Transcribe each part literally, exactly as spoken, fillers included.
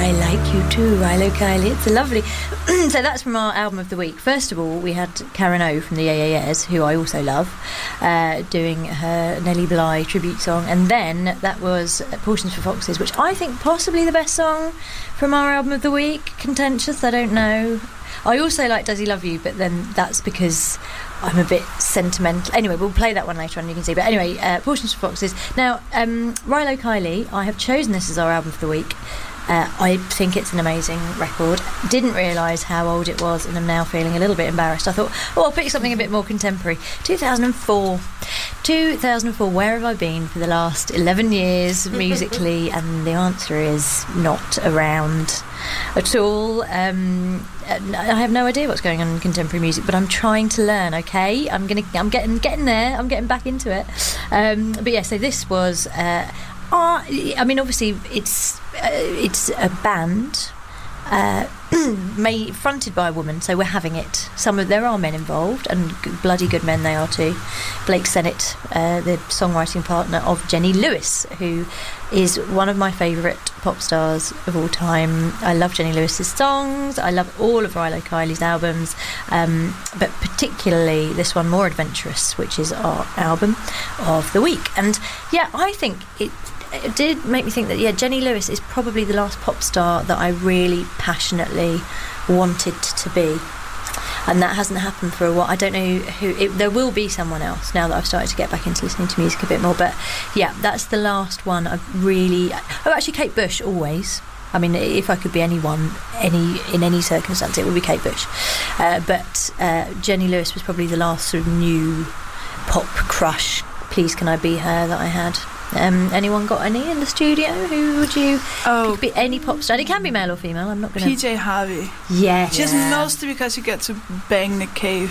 I Like You Too, Rilo Kiley. It's a lovely... So that's from our album of the week. First of all, we had Karen O from the Yeah Yeah Yeahs, who I also love, uh, doing her Nellie Bly tribute song. And then that was Portions for Foxes, which I think possibly the best song from our album of the week. Contentious, I don't know. I also like Does He Love You, but then that's because I'm a bit sentimental. Anyway, we'll play that one later on, you can see. But anyway, uh, Portions for Foxes. Now, um, Rilo Kiley, I have chosen this as our album of the week. Uh, I think it's an amazing record. Didn't realise how old it was, and I'm now feeling a little bit embarrassed. I thought, oh, I'll pick something a bit more contemporary. two thousand four. two thousand four, where have I been for the last eleven years musically? And the answer is not around at all. Um, I have no idea what's going on in contemporary music, but I'm trying to learn. Okay, I'm gonna, I'm getting, getting there. I'm getting back into it. Um, but yeah, so this was. Uh, uh, I mean, obviously, it's uh, it's a band. Uh, made, fronted by a woman, so we're having it. Some of there are men involved, and g- bloody good men they are too. Blake Sennett, uh, the songwriting partner of Jenny Lewis, who is one of my favourite pop stars of all time. I love Jenny Lewis's songs. I love all of Rilo Kiley's albums, um, but particularly this one, More Adventurous, which is our album of the week. And yeah, I think it. It did make me think that, yeah, Jenny Lewis is probably the last pop star that I really passionately wanted to be. And that hasn't happened for a while. I don't know who... It, there will be someone else now that I've started to get back into listening to music a bit more. But, yeah, that's the last one I've really... Oh, actually, Kate Bush, always. I mean, if I could be anyone, any in any circumstance, it would be Kate Bush. Uh, but uh, Jenny Lewis was probably the last sort of new pop crush. Please, can I be her that I had? Um, anyone got any in the studio? Who would you? Oh, could be any pop star. It can be male or female. I'm not going to. P J Harvey. Yeah, just yeah. mostly because you get to bang Nick Cave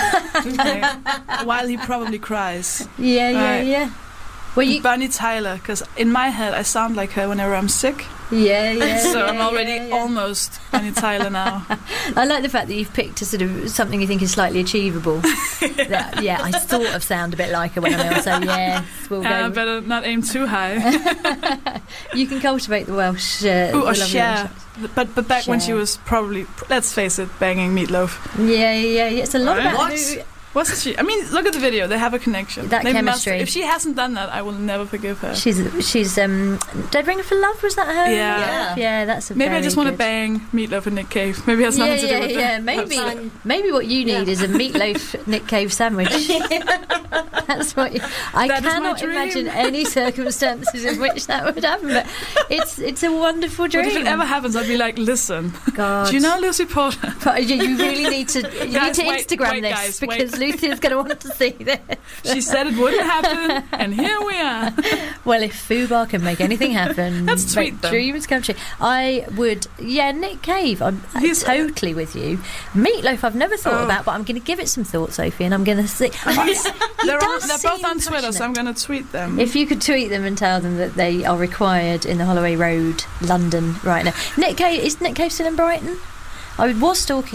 while he probably cries. Yeah, yeah, right. yeah. Well, you... Bonnie Tyler, because in my head I sound like her whenever I'm sick. Yeah, yeah. So yeah, I'm already yeah, yeah. almost Bonnie Tyler now. I like the fact that you've picked a sort of something you think is slightly achievable. yeah. That, yeah, I sort of sound a bit like her when I'm ill, so yes, we'll uh, go. Better not aim too high. You can cultivate the Welsh. Uh, Ooh, or the Cher. But but back Cher. when she was probably, let's face it, banging Meatloaf. Yeah, yeah, yeah. It's a lot Right. about What? who. Wasn't she? I mean, look at the video. They have a connection. That they chemistry. Must, if she hasn't done that, I will never forgive her. She's she's um Dead Ringer for Love, was that her? Yeah. yeah, yeah that's a Maybe I very just want to good. bang Meatloaf and Nick Cave. Maybe that's yeah, nothing yeah, to do with yeah. it. Maybe Fine. maybe what you need Yeah. is a Meatloaf Nick Cave sandwich. That's what you, I That is my cannot dream. imagine any circumstances in which that would happen. But it's it's a wonderful dream. But if it ever happens, I'd be like, listen, God. do you know Lucy Porter? But you, you really need to you Guys, need to wait, Instagram wait, this guys, because wait. Lucy is going to want to see this. She said it wouldn't happen, and here we are. Well, if Fubar can make anything happen, Let's tweet make them. dreams come true. I would, yeah, Nick Cave. I'm He's- totally with you. Meatloaf, I've never thought Oh. about, but I'm going to give it some thought, Sophie, and I'm going to see. They're, on, they're does both seem on Twitter, so I'm passionate. going to tweet them. If you could tweet them and tell them that they are required in the Holloway Road, London, right now. Nick Cave, is Nick Cave still in Brighton? I was stalking